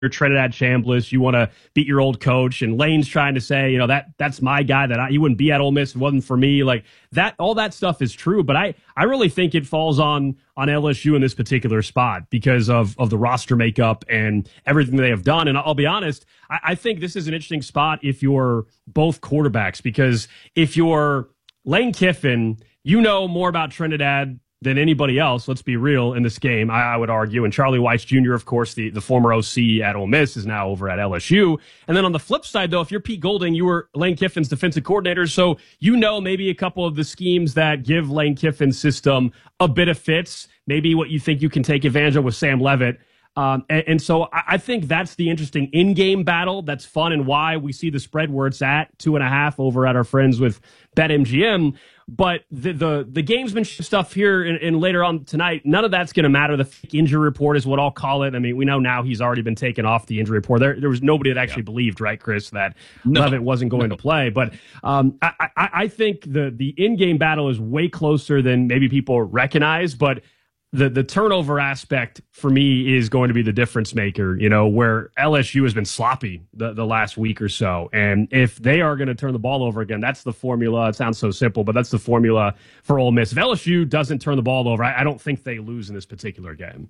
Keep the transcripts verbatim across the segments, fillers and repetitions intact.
Trinidad Chambliss, you want to beat your old coach, and Lane's trying to say, you know, that that's my guy, that I, he wouldn't be at Ole Miss if it wasn't for me. Like that, all that stuff is true, but I, I really think it falls on on L S U in this particular spot because of of the roster makeup and everything they have done. And I'll be honest, I, I think this is an interesting spot if you're both quarterbacks, because if you're Lane Kiffin, you know more about Trinidad than anybody else, let's be real, in this game, I, I would argue. And Charlie Weis Junior, of course, the, the former O C at Ole Miss, is now over at L S U. And then on the flip side, though, if you're Pete Golding, you were Lane Kiffin's defensive coordinator, so you know maybe a couple of the schemes that give Lane Kiffin's system a bit of fits, maybe what you think you can take advantage of with Sam Levitt. Um, and, and so I, I think that's the interesting in-game battle that's fun, and why we see the spread where it's at, two and a half over at our friends with BetMGM. But the the, the gamesmanship stuff here and, and later on tonight, none of that's going to matter. The fake injury report is what I'll call it. I mean, we know now he's already been taken off the injury report. There, there was nobody that actually yeah. believed, right, Chris, that no. Levitt wasn't going no. to play. But um, I, I, I think the, the in-game battle is way closer than maybe people recognize. But the the turnover aspect for me is going to be the difference maker, you know, where L S U has been sloppy the, the last week or so. And if they are going to turn the ball over again, that's the formula. It sounds so simple, but that's the formula for Ole Miss. If L S U doesn't turn the ball over, I, I don't think they lose in this particular game.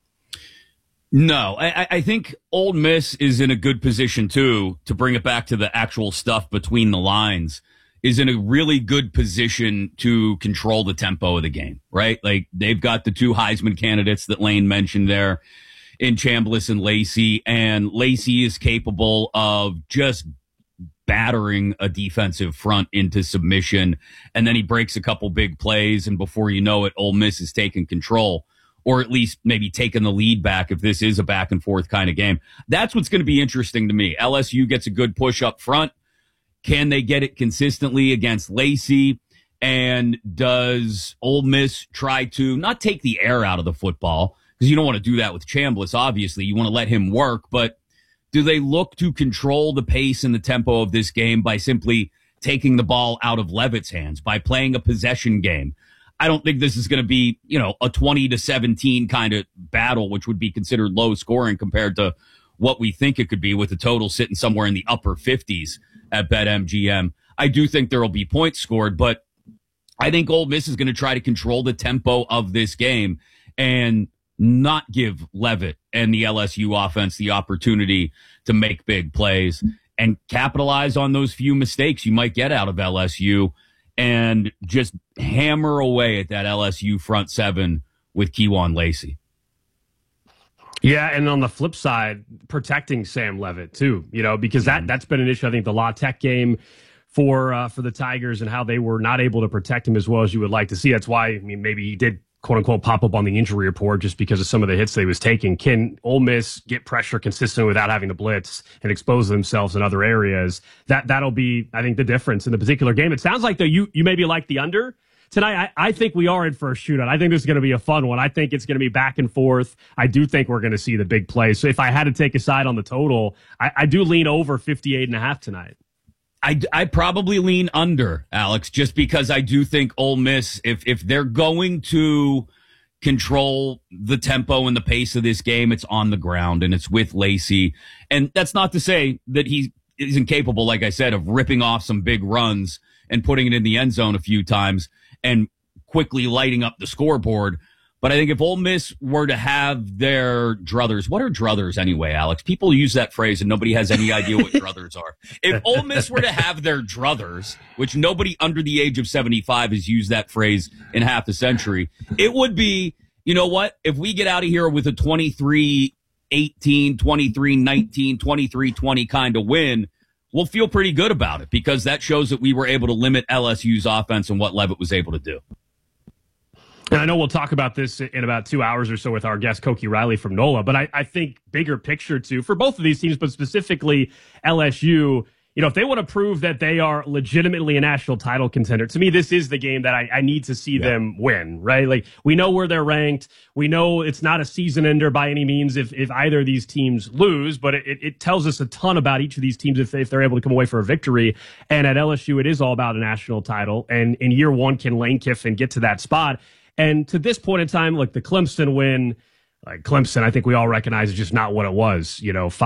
No, I, I think Ole Miss is in a good position, too, to bring it back to the actual stuff between the lines, is in a really good position to control the tempo of the game, right? Like, they've got the two Heisman candidates that Lane mentioned there in Chambliss and Lacey, and Lacey is capable of just battering a defensive front into submission, and then he breaks a couple big plays, and before you know it, Ole Miss is taking control, or at least maybe taking the lead back if this is a back-and-forth kind of game. That's what's going to be interesting to me. L S U gets a good push up front. Can they get it consistently against Lacey? And does Ole Miss try to not take the air out of the football? Because you don't want to do that with Chambliss, obviously. You want to let him work. But do they look to control the pace and the tempo of this game by simply taking the ball out of Levitt's hands, by playing a possession game? I don't think this is going to be, you know, a twenty to seventeen kind of battle, which would be considered low scoring compared to what we think it could be, with the total sitting somewhere in the upper fifties at BetMGM. I do think there will be points scored, but I think Ole Miss is going to try to control the tempo of this game and not give Levitt and the L S U offense the opportunity to make big plays and capitalize on those few mistakes you might get out of L S U, and just hammer away at that L S U front seven with Kejuan Lacey. Yeah, and on the flip side, protecting Sam Levitt too, you know, because that that's been an issue. I think the La Tech game for uh, for the Tigers, and how they were not able to protect him as well as you would like to see. That's why, I mean, maybe he did quote unquote pop up on the injury report just because of some of the hits that he was taking. Can Ole Miss get pressure consistently without having to blitz and expose themselves in other areas? That that'll be, I think, the difference in the particular game. It sounds like though you you maybe like the under tonight. I, I think we are in for a shootout. I think this is going to be a fun one. I think it's going to be back and forth. I do think we're going to see the big plays. So if I had to take a side on the total, I, I do lean over fifty-eight and a half tonight. I, I probably lean under, Alex, just because I do think Ole Miss, if if they're going to control the tempo and the pace of this game, it's on the ground and it's with Lacey. And that's not to say that he isn't capable, like I said, of ripping off some big runs and putting it in the end zone a few times and quickly lighting up the scoreboard. But I think if Ole Miss were to have their druthers, what are druthers anyway, Alex? People use that phrase and nobody has any idea what druthers are. If Ole Miss were to have their druthers, which nobody under the age of seventy-five has used that phrase in half a century, it would be, you know what? If we get out of here with a twenty-three eighteen, twenty-three nineteen, twenty-three twenty kind of win, we'll feel pretty good about it, because that shows that we were able to limit L S U's offense and what Levitt was able to do. And I know we'll talk about this in about two hours or so with our guest, Koki Riley from NOLA, but I, I think bigger picture, too, for both of these teams, but specifically L S U, you know, if they want to prove that they are legitimately a national title contender, to me, this is the game that I, I need to see yeah. them win, right? Like, we know where they're ranked. We know it's not a season ender by any means if, if either of these teams lose, but it, it tells us a ton about each of these teams if, if they're able to come away for a victory. And at L S U, it is all about a national title. And in year one, can Lane Kiffin get to that spot? And to this point in time, look, the Clemson win like Clemson, I think we all recognize is just not what it was. You know,